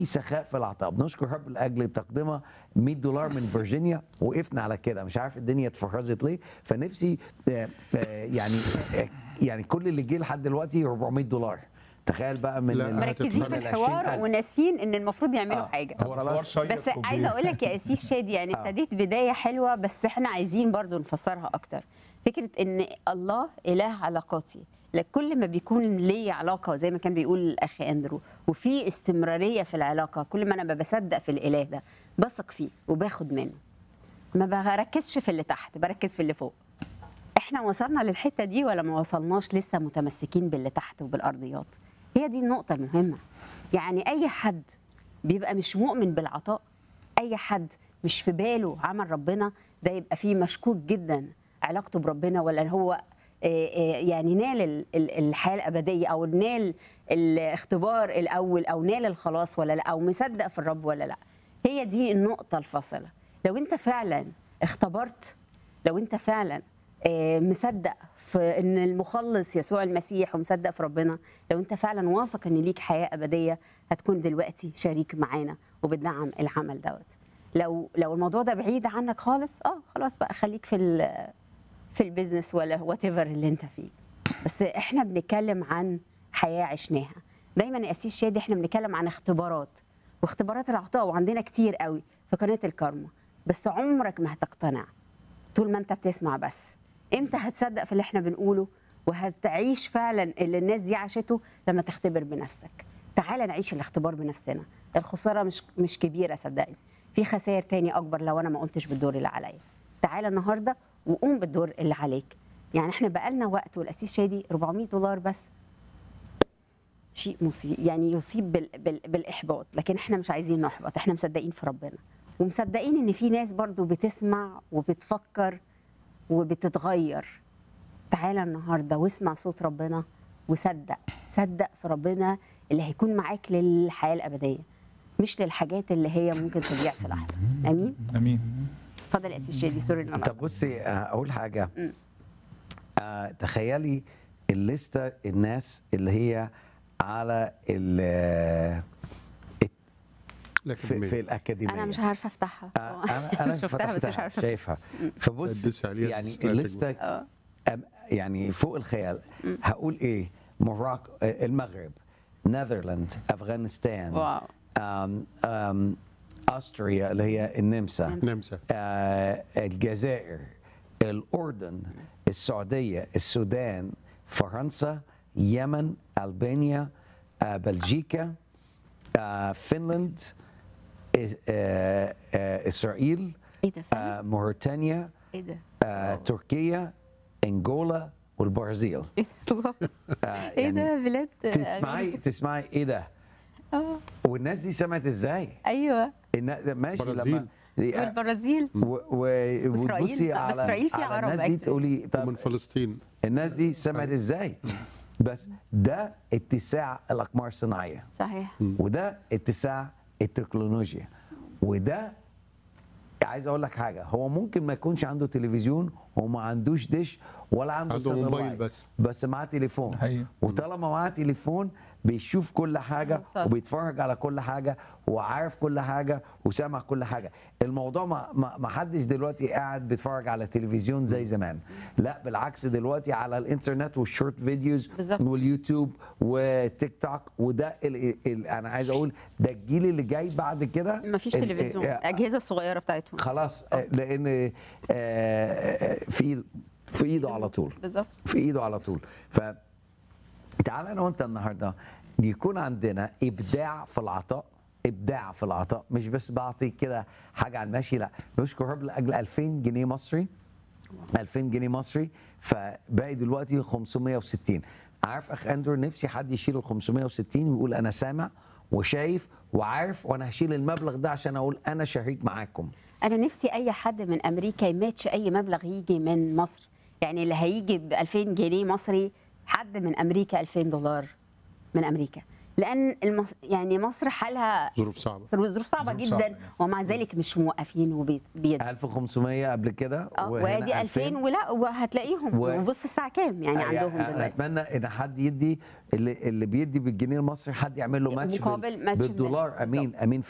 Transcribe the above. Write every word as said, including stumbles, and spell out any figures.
سخاء في العطاء. بنشكر رب لاجل تقدمه مية دولار من فيرجينيا، وقفنا على كده، مش عارف الدنيا اتفرزت ليه. فنفسي آه، آه، يعني آه، يعني كل اللي جه لحد دلوقتي أربعمية دولار. تخيل بقى من لا، ال- مركزين في من ال الحوار عشرين ألف. وناسين ان المفروض يعملوا آه. حاجه. هو الحوار شيق بس وكبير. عايزه اقول لك يا اسيس شادي، يعني آه. ابتديت بدايه حلوه، بس احنا عايزين برضو نفسرها اكتر. فكره ان الله اله علاقاتي، كل ما بيكون لي علاقه زي ما كان بيقول الاخ اندرو، وفي استمراريه في العلاقه، كل ما انا بصدق في الاله ده بثق فيه وباخد منه، ما بركزش في اللي تحت، بركز في اللي فوق. احنا وصلنا للحته دي ولا ما وصلناش؟ لسه متمسكين باللي تحت وبالارضيات. هي دي النقطه المهمه. يعني اي حد بيبقى مش مؤمن بالعطاء، اي حد مش في باله عمل ربنا، ده يبقى فيه مشكوك جدا علاقته بربنا، ولا هو آه، آه، يعني نال ال- ال- الحياه الابديه، او نال الاختبار الاول، او نال الخلاص ولا لا، او مصدق في الرب ولا لا. هي دي النقطه الفاصله. لو انت فعلا اختبرت، لو انت فعلا آه، مصدق في ان المخلص يسوع المسيح، ومصدق في ربنا، لو انت فعلا واثق ان ليك حياه ابديه، هتكون دلوقتي شريك معانا وبتدعم العمل دوت. لو لو الموضوع ده بعيد عنك خالص، اه خلاص بقى خليك في ال- في البيزنس ولا وات ايفر اللي انت فيه. بس احنا بنتكلم عن حياه عشناها. دايما يا اسيس شادي احنا بنتكلم عن اختبارات، واختبارات العطاء وعندنا كتير قوي في قناه الكارما، بس عمرك ما هتقتنع طول ما انت بتسمع بس. امتى هتصدق في اللي احنا بنقوله وهتعيش فعلا اللي الناس دي عاشته؟ لما تختبر بنفسك. تعال نعيش الاختبار بنفسنا. الخساره مش مش كبيره صدقني، في خسائر تاني اكبر لو انا ما قمتش بالدور اللي عليا. تعال النهارده وقوم بالدور اللي عليك. يعني احنا بقالنا وقت، والاسيس شادي أربعمية دولار بس شيء مصيب، يعني يصيب بال بال بالاحباط، لكن احنا مش عايزين نحبط، احنا مصدقين في ربنا، ومصدقين ان في ناس برضو بتسمع وبتفكر وبتتغير. تعالى النهارده واسمع صوت ربنا، وصدق صدق في ربنا اللي هيكون معاك للحياه الابديه، مش للحاجات اللي هي ممكن تضيع في لحظه. امين. امين. اتفضل يا اسيس شادي، سوري ان انا طب بصي، آه، اقول حاجه. آه، تخيلي الليسته الناس اللي هي على ال لكن في, مين؟ في الاكاديميه. انا مش عارفه افتحها. آه، انا انا شفتها بس مش فتحتها، عارفه. شايفها. فبص تدوسي عليها يعني بس لا الليسته اه أم- يعني فوق الخيال. هقول ايه؟ موراكو، آه، المغرب، نذرلاند، افغانستان، واو. آم، آم، استريا اللي هي النمسا، نمسا. آه، الجزائر، الأردن، السعودية، السودان، فرنسا، يمن، ألبانيا، آه، بلجيكا، آه، فنلند، إس- آه، آه، إسرائيل، ايه ده فعلا؟ آه، موريتانيا، ايه ده؟ آه، تركيا، أنجولا، والبرازيل. ايه ده؟ آه، ايه ده بلاد تسمعي تسمعي ايه ده؟ اه والناس دي سمعت ازاي؟ ايوه، النا- ماشي برازيل. لما والبرازيل و- و- وإسرائيل. وتبصي بس على إسرائيل فيها على عرب الناس دي actually. تقولي طب ومن فلسطين. الناس دي سمعت ازاي؟ بس ده اتساع الاقمار الصناعيه، صحيح. وده اتساع التكنولوجيا، وده عايز اقول لك حاجه. هو ممكن ما يكونش عنده تلفزيون وما عندوش ديش ولا عنده عنده satellite، موبايل بس. بس معاه تليفون. حقيقي. وطالما معاه تليفون بيشوف كل حاجه بالظبط. وبيتفرج على كل حاجه وعارف كل حاجه وسامع كل حاجه. الموضوع ما ما ما حدش دلوقتي قاعد بيتفرج على تلفزيون زي زمان، لا بالعكس، دلوقتي على الانترنت والشورت فيديوز بالظبط. واليوتيوب وتيك توك. وده ال ال انا عايز اقول ده الجيل اللي جاي بعد كده. مفيش ال- تلفزيون، آه، الاجهزه الصغيره بتاعتهم. خلاص، آه، لان آه، آه، في في ايده على طول، بالظبط. في ايده على طول. ف تعال انا وانت النهارده يكون عندنا ابداع في العطاء. ابداع في العطاء، مش بس بعطي كده حاجه على المشي، لا، بشكر رب لاجل ألفين جنيه مصري، ألفين جنيه مصري، فباقي دلوقتي خمسمية وستين. عارف اخ اندرو، نفسي حد يشيل ال خمسمية وستين ويقول انا سامع وشايف وعارف، وانا هشيل المبلغ ده عشان اقول انا شريك معاكم. انا نفسي اي حد من امريكا يماتش اي مبلغ يجي من مصر. يعني اللي هيجي ب ألفين جنيه مصري، حد من امريكا ألفين دولار من امريكا. لان المص... يعني مصر حالها ظروف صعبه. ظروف صعبه ظروف جدا صعبة. ومع ذلك مش موقفين وبيد ألف وخمسمية قبل كده اه وهنا وادي ألفين ولا وهتلاقيهم و- وبص الساعه كام يعني عندهم يعني دلوقتي. اتمنى ان حد يدي اللي, اللي بيدي بالجنيه المصري حد يعمل له ماتش مقابل بال- ماتش بالدولار. بالظبط. امين امين.